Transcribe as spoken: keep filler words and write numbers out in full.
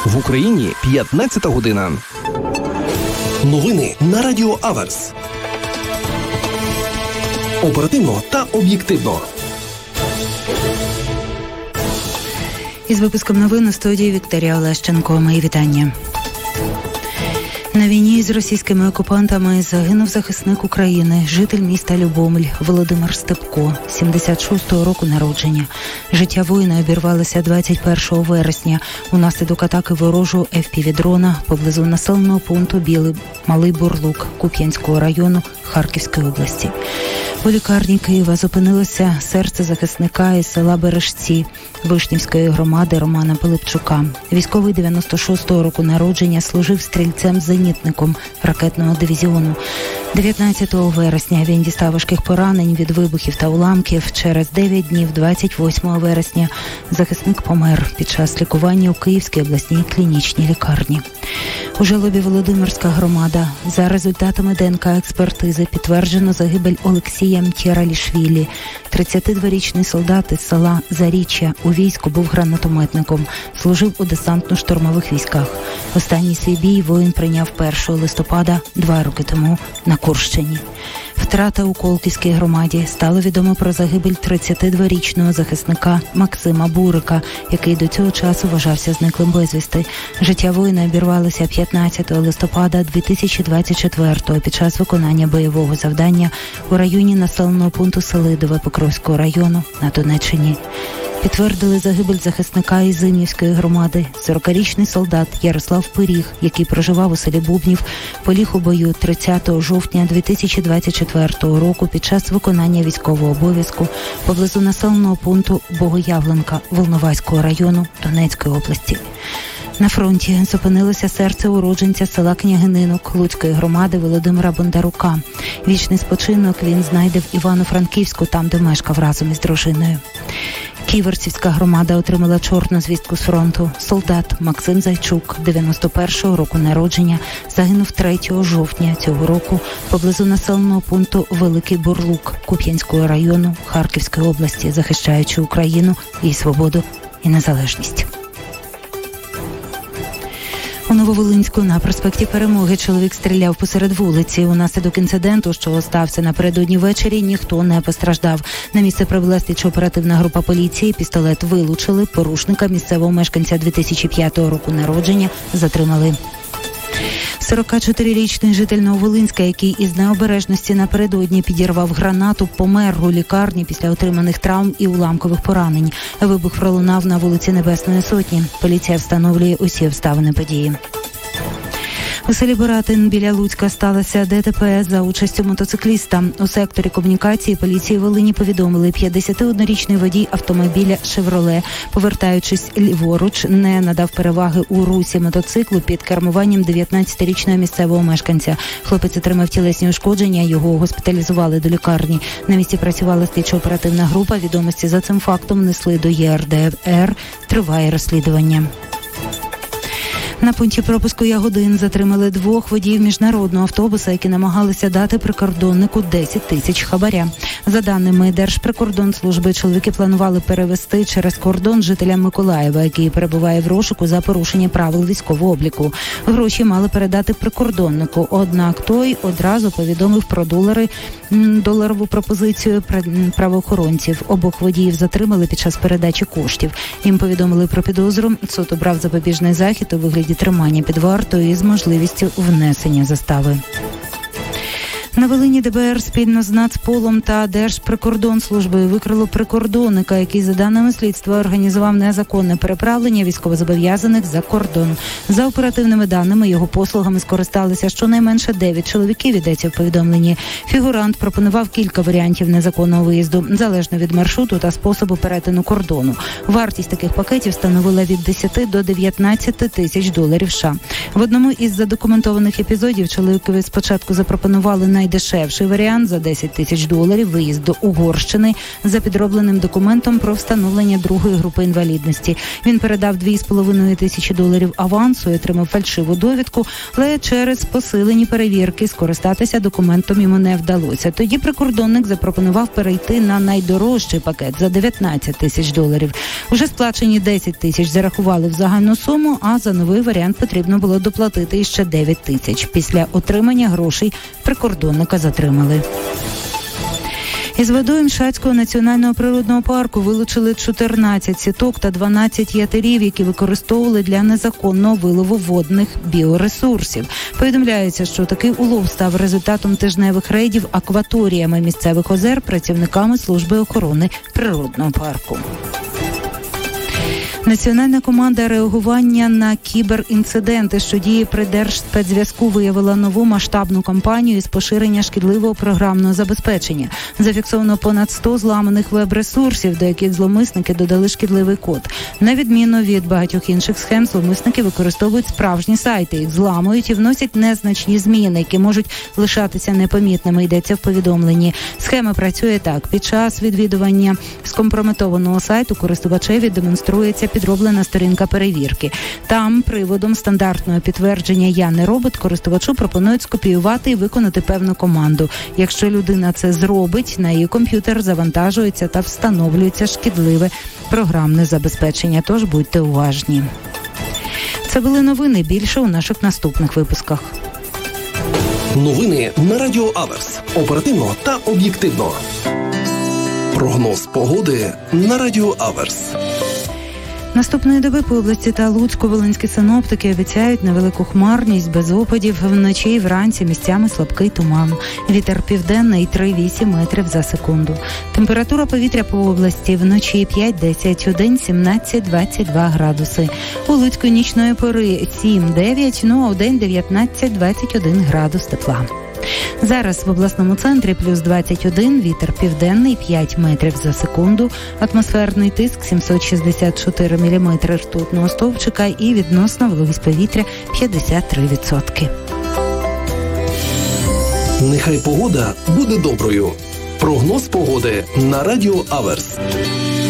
В Україні п'ятнадцята година. Новини на Радіо Аверс. Оперативно та об'єктивно. Із випуском новин у студії Вікторія Олещенко. Мої вітання. На війні з російськими окупантами загинув захисник України, житель міста Любомль Володимир Степко, сімдесят шостого року народження. Життя воїна обірвалося двадцять першого вересня унаслідок атаки ворожого еф пі ві-дрона поблизу населеного пункту Білий Малий Бурлук Куп'янського району Харківської області. У лікарні Києва зупинилося серце захисника із села Бережці Вишнівської громади Романа Пилипчука. Військовий дев'яносто шостого року народження служив стрільцем-зенітником ракетного дивізіону. дев'ятнадцятого вересня він дістав важких поранень від вибухів та уламків. Через дев'ять днів, двадцять восьмого вересня, захисник помер під час лікування у Київській обласній клінічній лікарні. У жалобі Володимирська громада. За результатами де ен ка експертизи підтверджено загибель Олексія Мтєралішвілі. тридцятидворічний солдат із села Заріччя у війську був гранатометником, служив у десантно-штурмових військах. Останній свій бій воїн прийняв першого листопада два роки тому на Курщині. Втрата у Колківській громаді. Стало відомо про загибель тридцятидворічного захисника Максима Бурика, який до цього часу вважався зниклим безвісти. Життя воїна обірвалося п'ятнадцятого листопада дві тисячі двадцять четвертого під час виконання бойового завдання у районі населеного пункту Селидове Покровського району на Донеччині. Підтвердили загибель захисника із Зимівської громади. сорокарічний солдат Ярослав Пиріг, який проживав у селі Бубнів, поліг у бою тридцятого жовтня дві тисячі двадцять четвертого року під час виконання військового обов'язку поблизу населеного пункту Богоявленка Волноваського району Донецької області. На фронті зупинилося серце уродженця села Княгининок Луцької громади Володимира Бондарука. Вічний спочинок він знайде в Івано-Франківську, там, де мешкав разом із дружиною. Ківерцівська громада отримала чорну звістку з фронту. Солдат Максим Зайчук, дев'яносто першого року народження, загинув третього жовтня цього року поблизу населеного пункту Великий Бурлук Куп'янського району Харківської області, захищаючи Україну, її свободу і незалежність. У Нововолинську на проспекті Перемоги чоловік стріляв посеред вулиці. Унаслідок інциденту, що стався напередодні ввечері, ніхто не постраждав. На місце прибула слідчо-оперативна група поліції. Пістолет вилучили. Порушника, місцевого мешканця дві тисячі п'ятого року народження, затримали. сорокачотирирічний житель Нововолинська, який із необережності напередодні підірвав гранату, помер у лікарні після отриманих травм і уламкових поранень. Вибух пролунав на вулиці Небесної Сотні. Поліція встановлює усі обставини події. У селі Боратин біля Луцька сталося де те пе за участю мотоцикліста. У секторі комунікації поліції Волині повідомили, п'ятдесятиоднорічний водій автомобіля «Шевроле», повертаючись ліворуч, не надав переваги у русі мотоциклу під кермуванням дев'ятнадцятирічного місцевого мешканця. Хлопець отримав тілесні ушкодження, його госпіталізували до лікарні. На місці працювала слідчо-оперативна група, відомості за цим фактом внесли до є ер де ер, триває розслідування. На пункті пропуску Ягодин затримали двох водіїв міжнародного автобуса, які намагалися дати прикордоннику десять тисяч хабаря. За даними Держприкордонслужби, чоловіки планували перевести через кордон жителя Миколаєва, який перебуває в розшуку за порушення правил військового обліку. Гроші мали передати прикордоннику, однак той одразу повідомив про долари, доларову пропозицію правоохоронців. Обох водіїв затримали під час передачі коштів. Їм повідомили про підозру. Суд обрав запобіжний захід у вигляді тримання під вартою із можливістю внесення застави. На Волині де бе ер спільно з Нацполом та Держприкордонслужбою викрило прикордонника, який, за даними слідства, організував незаконне переправлення військовозобов'язаних за кордон. За оперативними даними, його послугами скористалися щонайменше дев'ять чоловіків, йдеться в повідомленні. Фігурант пропонував кілька варіантів незаконного виїзду, залежно від маршруту та способу перетину кордону. Вартість таких пакетів становила від десяти до дев'ятнадцяти тисяч доларів США. В одному із задокументованих епізодів чоловікові спочатку запропонували на найдешевший варіант за десять тисяч доларів – виїзд до Угорщини за підробленим документом про встановлення другої групи інвалідності. Він передав дві з половиною тисячі доларів авансу і отримав фальшиву довідку, але через посилені перевірки скористатися документом йому не вдалося. Тоді прикордонник запропонував перейти на найдорожчий пакет за дев'ятнадцять тисяч доларів. Уже сплачені десять тисяч зарахували в загальну суму, а за новий варіант потрібно було доплатити іще дев'ять тисяч. Після отримання грошей прикордонника затримали. Із водою Мшацького національного природного парку вилучили чотирнадцять сіток та дванадцять ятерів, які використовували для незаконного вилову водних біоресурсів. Повідомляється, що такий улов став результатом тижневих рейдів акваторіями місцевих озер працівниками служби охорони природного парку. Національна команда реагування на кіберінциденти, що діє при Держспецзв'язку, виявила нову масштабну кампанію із поширення шкідливого програмного забезпечення. Зафіксовано понад сто зламаних веб-ресурсів, до яких зловмисники додали шкідливий код. На відміну від багатьох інших схем, зловмисники використовують справжні сайти, їх зламують і вносять незначні зміни, які можуть лишатися непомітними, йдеться в повідомленні. Схема працює так. Під час відвідування скомпрометованого сайту користувачеві демонструється підроблена сторінка перевірки. Там приводом стандартного підтвердження «Я не робот» користувачу пропонують скопіювати і виконати певну команду. Якщо людина це зробить, на її комп'ютер завантажується та встановлюється шкідливе програмне забезпечення. Тож будьте уважні. Це були новини. Більше у наших наступних випусках. Новини на Радіо Аверс. Оперативно та об'єктивно. Прогноз погоди на Радіо Аверс. Наступної доби по області та Луцьку волинські синоптики обіцяють невелику хмарність, без опадів, вночі і вранці місцями слабкий туман. Вітер південний три-вісім метрів за секунду. Температура повітря по області вночі п'ять-десять, удень сімнадцять-двадцять два градуси. У Луцьку нічної пори сім-дев'ять, ну а удень дев'ятнадцять-двадцять один градус тепла. Зараз в обласному центрі плюс двадцять один, вітер південний п'ять метрів за секунду, атмосферний тиск сімсот шістдесят чотири міліметри ртутного стовпчика і відносна вологість повітря п'ятдесят три відсотки. Нехай погода буде доброю. Прогноз погоди на Радіо Аверс.